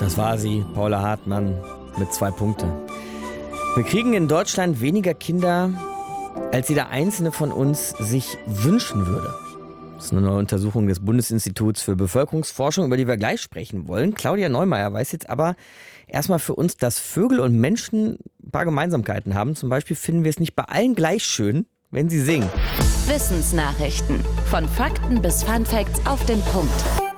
Das war sie, Paula Hartmann, mit 2 Punkten. Wir kriegen in Deutschland weniger Kinder, als jeder einzelne von uns sich wünschen würde. Das ist eine neue Untersuchung des Bundesinstituts für Bevölkerungsforschung, über die wir gleich sprechen wollen. Claudia Neumeier weiß jetzt aber erstmal für uns, dass Vögel und Menschen ein paar Gemeinsamkeiten haben. Zum Beispiel finden wir es nicht bei allen gleich schön, wenn sie singen. Wissensnachrichten. Von Fakten bis Funfacts auf den Punkt.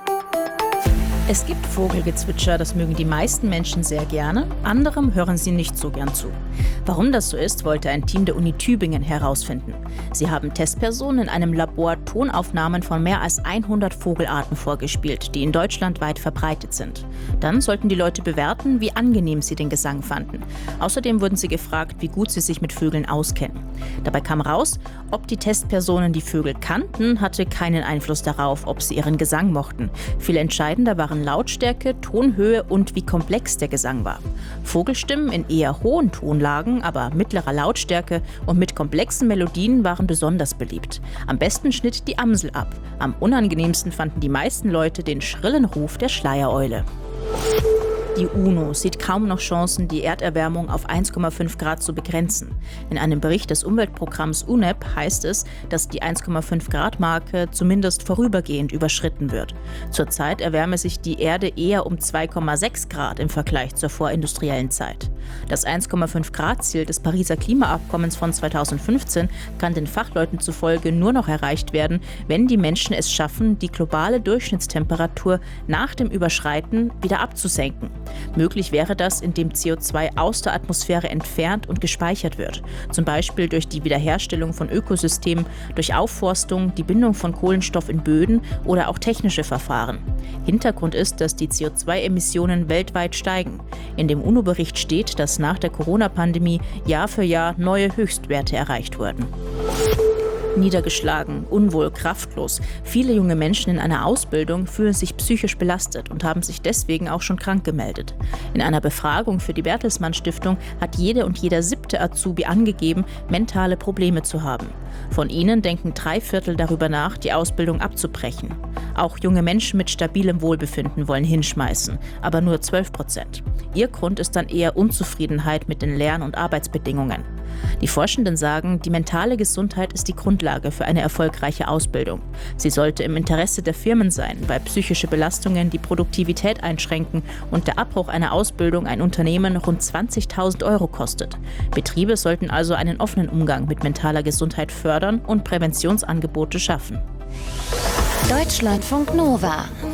Es gibt Vogelgezwitscher, das mögen die meisten Menschen sehr gerne, anderem hören sie nicht so gern zu. Warum das so ist, wollte ein Team der Uni Tübingen herausfinden. Sie haben Testpersonen in einem Labor Tonaufnahmen von mehr als 100 Vogelarten vorgespielt, die in Deutschland weit verbreitet sind. Dann sollten die Leute bewerten, wie angenehm sie den Gesang fanden. Außerdem wurden sie gefragt, wie gut sie sich mit Vögeln auskennen. Dabei kam raus, ob die Testpersonen die Vögel kannten, hatte keinen Einfluss darauf, ob sie ihren Gesang mochten. Viel entscheidender waren Lautstärke, Tonhöhe und wie komplex der Gesang war. Vogelstimmen in eher hohen Tonlagen, aber mittlerer Lautstärke und mit komplexen Melodien waren besonders beliebt. Am besten schnitt die Amsel ab. Am unangenehmsten fanden die meisten Leute den schrillen Ruf der Schleiereule. Die UNO sieht kaum noch Chancen, die Erderwärmung auf 1,5 Grad zu begrenzen. In einem Bericht des Umweltprogramms UNEP heißt es, dass die 1,5-Grad-Marke zumindest vorübergehend überschritten wird. Zurzeit erwärme sich die Erde eher um 2,6 Grad im Vergleich zur vorindustriellen Zeit. Das 1,5-Grad-Ziel des Pariser Klimaabkommens von 2015 kann den Fachleuten zufolge nur noch erreicht werden, wenn die Menschen es schaffen, die globale Durchschnittstemperatur nach dem Überschreiten wieder abzusenken. Möglich wäre das, indem CO2 aus der Atmosphäre entfernt und gespeichert wird. Zum Beispiel durch die Wiederherstellung von Ökosystemen, durch Aufforstung, die Bindung von Kohlenstoff in Böden oder auch technische Verfahren. Hintergrund ist, dass die CO2-Emissionen weltweit steigen. In dem UNO-Bericht steht, dass nach der Corona-Pandemie Jahr für Jahr neue Höchstwerte erreicht wurden. Niedergeschlagen, unwohl, kraftlos. Viele junge Menschen in einer Ausbildung fühlen sich psychisch belastet und haben sich deswegen auch schon krank gemeldet. In einer Befragung für die Bertelsmann Stiftung hat jede und jeder 7. Azubi angegeben, mentale Probleme zu haben. Von ihnen denken 3/4 darüber nach, die Ausbildung abzubrechen. Auch junge Menschen mit stabilem Wohlbefinden wollen hinschmeißen, aber nur 12%. Ihr Grund ist dann eher Unzufriedenheit mit den Lern- und Arbeitsbedingungen. Die Forschenden sagen, die mentale Gesundheit ist die Grundlage für eine erfolgreiche Ausbildung. Sie sollte im Interesse der Firmen sein, weil psychische Belastungen die Produktivität einschränken und der Abbruch einer Ausbildung ein Unternehmen rund 20.000 € kostet. Betriebe sollten also einen offenen Umgang mit mentaler Gesundheit fördern und Präventionsangebote schaffen. Deutschlandfunk Nova.